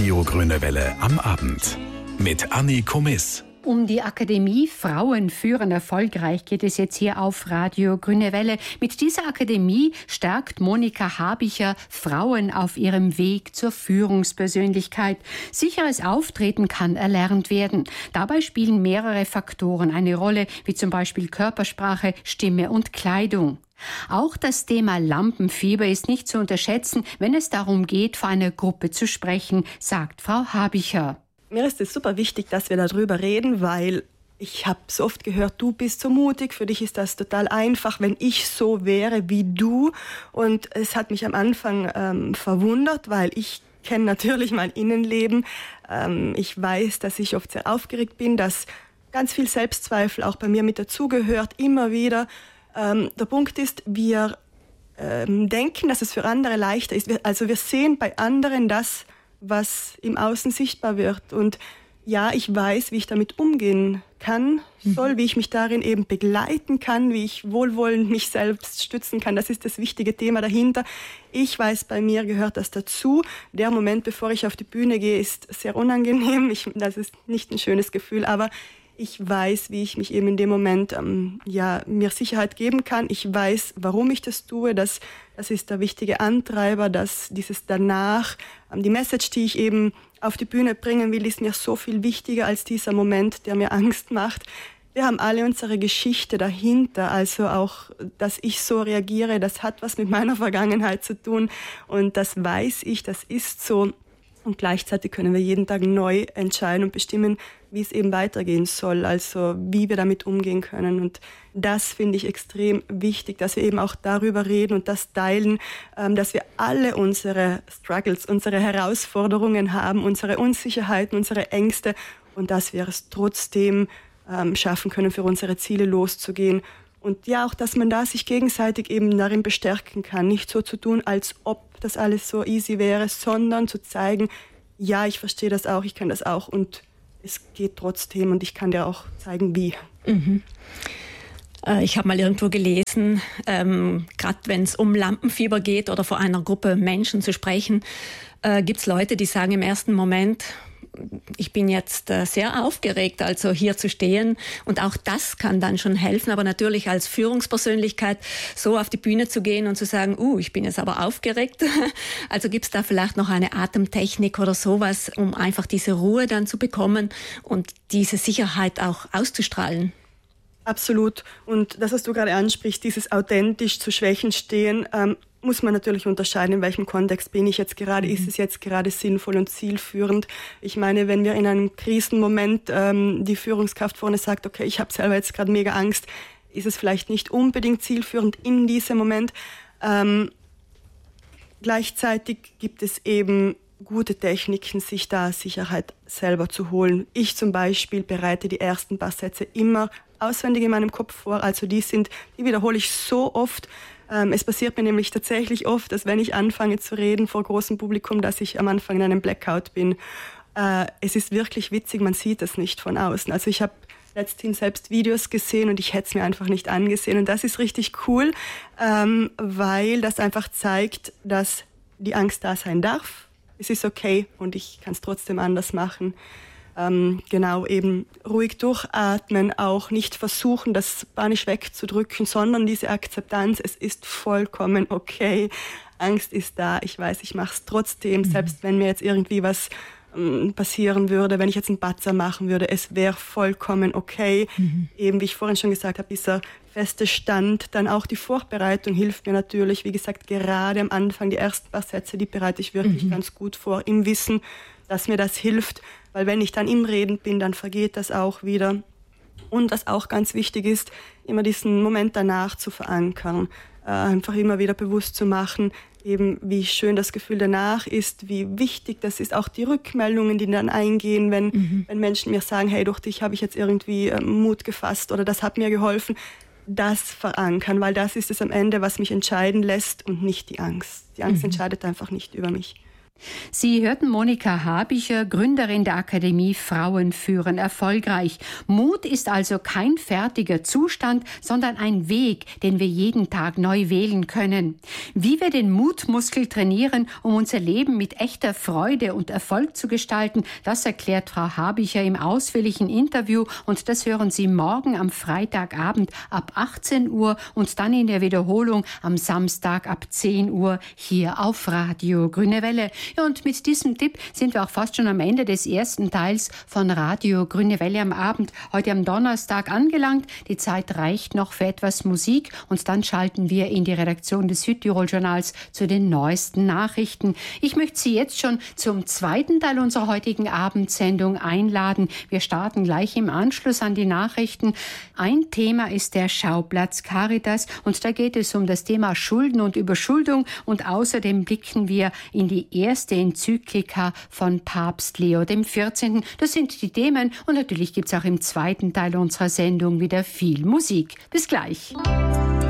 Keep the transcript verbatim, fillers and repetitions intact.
Radio Grüne Welle am Abend mit Anni Komiss. Um die Akademie Frauen führen erfolgreich geht es jetzt hier auf Radio Grüne Welle. Mit dieser Akademie stärkt Monika Habicher Frauen auf ihrem Weg zur Führungspersönlichkeit. Sicheres Auftreten kann erlernt werden. Dabei spielen mehrere Faktoren eine Rolle, wie zum Beispiel Körpersprache, Stimme und Kleidung. Auch das Thema Lampenfieber ist nicht zu unterschätzen, wenn es darum geht, vor einer Gruppe zu sprechen, sagt Frau Habicher. Mir ist es super wichtig, dass wir darüber reden, weil ich habe so oft gehört, du bist so mutig, für dich ist das total einfach, wenn ich so wäre wie du. Und es hat mich am Anfang ähm, verwundert, weil ich kenne natürlich mein Innenleben. Ähm, ich weiß, dass ich oft sehr aufgeregt bin, dass ganz viel Selbstzweifel auch bei mir mit dazugehört, immer wieder. Ähm, der Punkt ist, wir ähm, denken, dass es für andere leichter ist. Wir, also wir sehen bei anderen das, was im Außen sichtbar wird. Und ja, ich weiß, wie ich damit umgehen kann, soll, wie ich mich darin eben begleiten kann, wie ich wohlwollend mich selbst stützen kann. Das ist das wichtige Thema dahinter. Ich weiß, bei mir gehört das dazu. Der Moment, bevor ich auf die Bühne gehe, ist sehr unangenehm. Ich, das ist nicht ein schönes Gefühl, aber ich weiß, wie ich mich eben in dem Moment ähm, ja, mir Sicherheit geben kann. Ich weiß, warum ich das tue. Das, das ist der wichtige Antreiber, dass dieses danach, ähm, die Message, die ich eben auf die Bühne bringen will, ist mir so viel wichtiger als dieser Moment, der mir Angst macht. Wir haben alle unsere Geschichte dahinter, also auch, dass ich so reagiere, das hat was mit meiner Vergangenheit zu tun und das weiß ich, das ist so. Und gleichzeitig können wir jeden Tag neu entscheiden und bestimmen, wie es eben weitergehen soll, also wie wir damit umgehen können. Und das finde ich extrem wichtig, dass wir eben auch darüber reden und das teilen, dass wir alle unsere Struggles, unsere Herausforderungen haben, unsere Unsicherheiten, unsere Ängste und dass wir es trotzdem schaffen können, für unsere Ziele loszugehen. Und ja, auch, dass man da sich gegenseitig eben darin bestärken kann, nicht so zu tun, als ob das alles so easy wäre, sondern zu zeigen, ja, ich verstehe das auch, ich kann das auch und es geht trotzdem und ich kann dir auch zeigen, wie. Mhm. Äh, ich habe mal irgendwo gelesen, ähm, gerade wenn es um Lampenfieber geht oder vor einer Gruppe Menschen zu sprechen, äh, gibt es Leute, die sagen im ersten Moment, ich bin jetzt äh, sehr aufgeregt, also hier zu stehen. Und auch das kann dann schon helfen. Aber natürlich als Führungspersönlichkeit so auf die Bühne zu gehen und zu sagen, uh, ich bin jetzt aber aufgeregt. Also gibt es da vielleicht noch eine Atemtechnik oder sowas, um einfach diese Ruhe dann zu bekommen und diese Sicherheit auch auszustrahlen? Absolut. Und das, was du gerade ansprichst, dieses authentisch zu Schwächen stehen, ähm, muss man natürlich unterscheiden, in welchem Kontext bin ich jetzt gerade, mhm. ist es jetzt gerade sinnvoll und zielführend. Ich meine, wenn wir in einem Krisenmoment ähm, die Führungskraft vorne sagt, okay, ich habe selber jetzt gerade mega Angst, ist es vielleicht nicht unbedingt zielführend in diesem Moment. Ähm, gleichzeitig gibt es eben gute Techniken, sich da Sicherheit selber zu holen. Ich zum Beispiel bereite die ersten paar Sätze immer auswendig in meinem Kopf vor, also die sind, die wiederhole ich so oft. Ähm, es passiert mir nämlich tatsächlich oft, dass wenn ich anfange zu reden vor großem Publikum, dass ich am Anfang in einem Blackout bin. Äh, es ist wirklich witzig, man sieht das nicht von außen. Also ich habe letztens selbst Videos gesehen und ich hätte es mir einfach nicht angesehen und das ist richtig cool, ähm, weil das einfach zeigt, dass die Angst da sein darf. Es ist okay und ich kann es trotzdem anders machen. Ähm, genau, eben ruhig durchatmen, auch nicht versuchen, das panisch wegzudrücken, sondern diese Akzeptanz, es ist vollkommen okay. Angst ist da, ich weiß, ich mache es trotzdem, mhm. selbst wenn mir jetzt irgendwie was ähm, passieren würde, wenn ich jetzt einen Patzer machen würde, es wäre vollkommen okay. Mhm. Eben, wie ich vorhin schon gesagt habe, dieser feste Stand, dann auch die Vorbereitung hilft mir natürlich, wie gesagt, gerade am Anfang, die ersten paar Sätze, die bereite ich wirklich mhm. ganz gut vor, im Wissen, dass mir das hilft, weil wenn ich dann im Reden bin, dann vergeht das auch wieder. Und was auch ganz wichtig ist, immer diesen Moment danach zu verankern, äh, einfach immer wieder bewusst zu machen, eben wie schön das Gefühl danach ist, wie wichtig das ist, auch die Rückmeldungen, die dann eingehen, wenn, mhm. wenn Menschen mir sagen, hey, durch dich habe ich jetzt irgendwie äh, Mut gefasst oder das hat mir geholfen, das verankern, weil das ist es am Ende, was mich entscheiden lässt und nicht die Angst. Die Angst mhm. entscheidet einfach nicht über mich. Sie hörten Monika Habicher, Gründerin der Akademie Frauen führen erfolgreich. Mut ist also kein fertiger Zustand, sondern ein Weg, den wir jeden Tag neu wählen können. Wie wir den Mutmuskel trainieren, um unser Leben mit echter Freude und Erfolg zu gestalten, das erklärt Frau Habicher im ausführlichen Interview, und das hören Sie morgen am Freitagabend ab achtzehn Uhr und dann in der Wiederholung am Samstag ab zehn Uhr hier auf Radio Grüne Welle. Ja, und mit diesem Tipp sind wir auch fast schon am Ende des ersten Teils von Radio Grüne Welle am Abend, heute am Donnerstag, angelangt. Die Zeit reicht noch für etwas Musik und dann schalten wir in die Redaktion des Südtirol-Journals zu den neuesten Nachrichten. Ich möchte Sie jetzt schon zum zweiten Teil unserer heutigen Abendsendung einladen. Wir starten gleich im Anschluss an die Nachrichten. Ein Thema ist der Schauplatz Caritas und da geht es um das Thema Schulden und Überschuldung, und außerdem blicken wir in die erste Enzyklika von Papst Leo dem vierzehnten. Das sind die Themen, und natürlich gibt es auch im zweiten Teil unserer Sendung wieder viel Musik. Bis gleich.